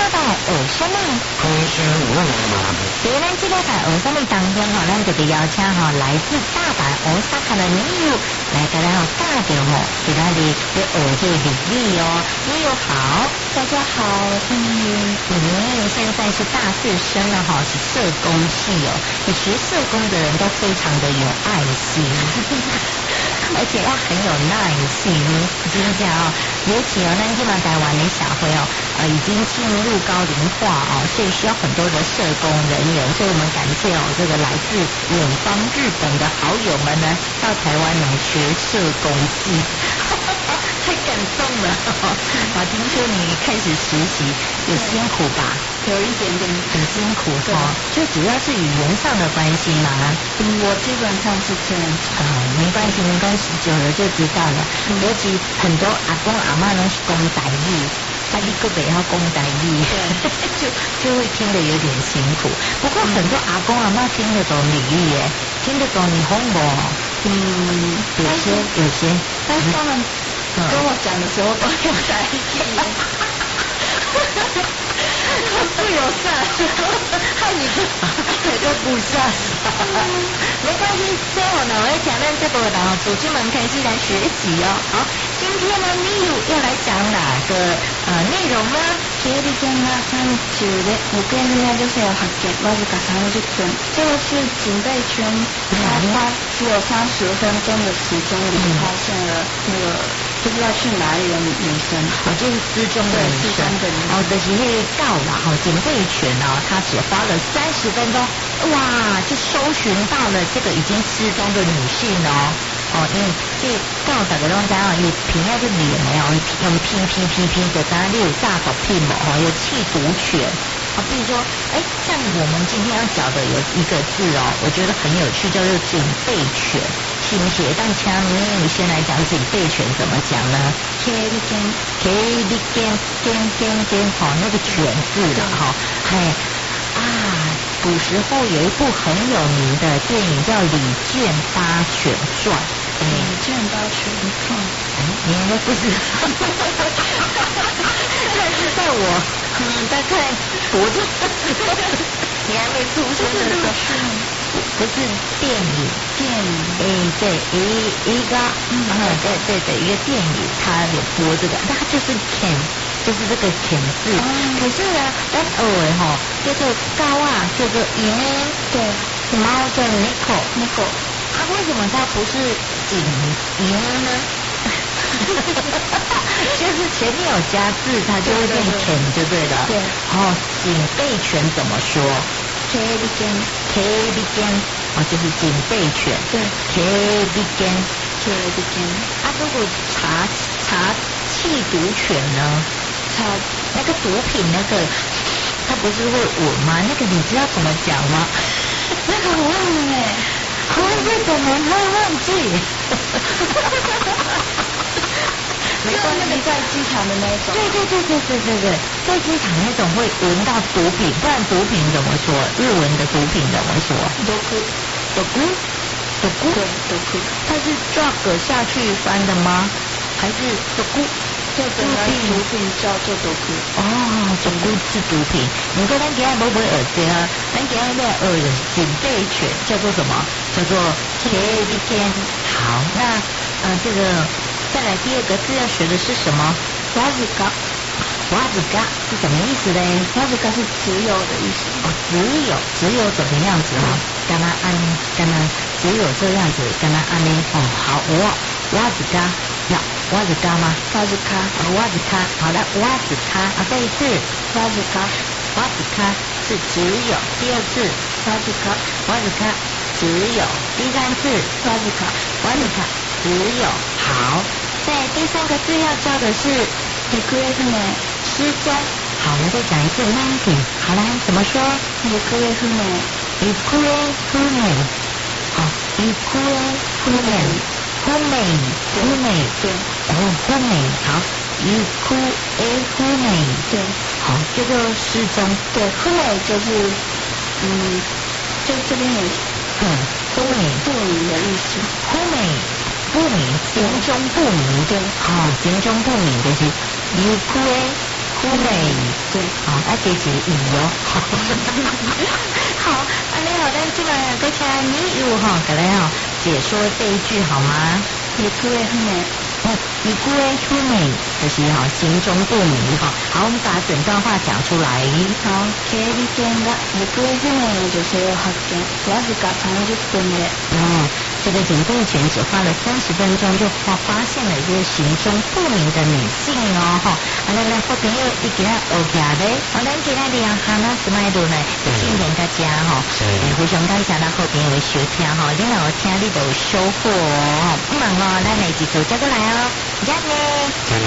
摆学什么？ 空心无能嘛。 所以咱这礼拜学什么当中吼，咱就得邀请吼来自大阪大阪的女友来跟咱教着吼，给咱的学这个礼仪哦。女友好， 大家好，我是女友。 你现在是大四生了哈，是社工系哦。你学社工的人都非常的有爱心，而且要很有耐心。真正哦，尤其哦，咱今嘛台湾的社会哦，已经进入高龄化哦，所以需要很多的社工人员。所以我们感谢哦，这个来自远方日本的好友们呢，到台湾来学社工系。太感动了！我听说你开始实习有辛苦吧？ 有一点点很辛苦哈，就主要是语言上的关系嘛。 我基本上是这样子。 没关系，没关系，久了就知道了。尤其很多阿公阿嬷都是讲台语，你个北要讲台语，就会听得有点辛苦。不过很多阿公阿嬷听得懂闽语耶，听得懂你哄我。有些， 但是他们跟我讲的时候都有台语，不友善，害你就不善。 没关系，最后呢，我要讲咱这个的主持们开始来学习哦。好，今天呢，你要来讲哪个内容呢？ 経理研が3中で行方不明女性を発見わずか30分。这个是警备圈，他只有30分钟的时间里发现了那个不知道去哪里的女生， 就是失踪的女生。就是那个告啦，警备犬呢，他只花了30分钟，哇，就搜寻到了这个已经失踪的女性哦。因为这告大家拢知道，因为凭那个脸没有用拼，就当然你有炸毒品嘛，有弃毒犬。比如说，像我们今天要讲的有一个字哦，我觉得很有趣，叫做警备犬。是不是？但请你先来讲警备犬怎么讲呢？ 経理研， 那个犬字的古时候有一部很有名的电影叫《李健八犬传》。 李健八犬传， 你应该不知道。但是在我大概国中，你还没出生的时候，不是电影，对，一个对，一个电影，它有播这个，它就是 can， 就是这个 can 字。可是呢，咱偶尔叫做高啊，叫做银，对，猫叫 Nico，为什么它不是警银呢？就是前面有加字，它就会变犬就对了。对。警备犬怎么说？ 警備犬。 就是警备犬。对。警備犬。如果查弃毒犬呢？查那个毒品那个，它不是会闻吗？那个你知道怎么讲吗？ 那个我忘了日本人会忘记。 没关系，在机场的那种。 对，在机场那种会闻到毒品，不然毒品怎么说？日文的毒品怎么说？毒菇。它是 drug 下去翻的吗？还是毒菇？ 这整个毒品叫做毒菇。 毒菇是毒品。你说咱今天不会耳朵啊？咱今天的警备犬叫做什么？叫做 K-D-K。好，那这个再来第二个字要学的是什么？ わずか是什么意思嘞？ わずか是只有的意思。 只有怎么样子干嘛安？干嘛只有这样子？干嘛安呢？好，わずか。わずか吗？ わずか。 好的，わずか。再一次， わずか是只有。第二次， わずか只有。第三次， わずか只有。好，在第三个字要教的是行方不明， 失踪。好，我们再讲一次 landing。好来，怎么说？ 行方不明。 好，对，好，叫做失踪。对，不明就是，就这边有，不明的意思。不明，行踪不明，对，行踪不明就是行方枯美， 对， 好，那这是语哦。好，你好，咱今晚各请你如何给来哦解说这一句好吗？ 你枯萎很美。 你枯萎枯美，就是行踪不明哈。好，我们把整段话讲出来。 好，警犬が行方不明の女性を発見。わずか30分で。 这个警备犬只花了30分钟就发现了一个行踪不明的女性哦哈。来，好朋友一给他学起来，咱今天的哈那斯麦度呢，训练大家哈，非常感谢咱好朋友的收听哈，你若有听你就有收获哦，不忙哦，咱来一起做这个来哦，再见。